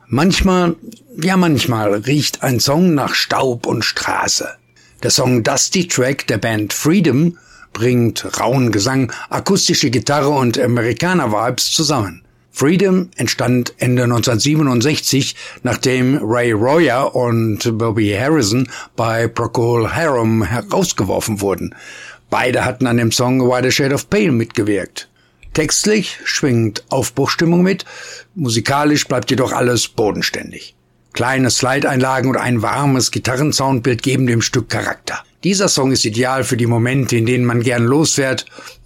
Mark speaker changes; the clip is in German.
Speaker 1: Manchmal riecht ein Song nach Staub und Straße. Der Song Dusty Track der Band Freedom bringt rauen Gesang, akustische Gitarre und Amerikaner-Vibes zusammen. Freedom entstand Ende 1967, nachdem Ray Royer und Bobby Harrison bei Procol Harum herausgeworfen wurden. Beide hatten an dem Song Why the Shade of Pale mitgewirkt. Textlich schwingt Aufbruchstimmung mit, musikalisch bleibt jedoch alles bodenständig. Kleine Slide-Einlagen und ein warmes Gitarrensoundbild geben dem Stück Charakter. Dieser Song ist ideal für die Momente, in denen man gern losfährt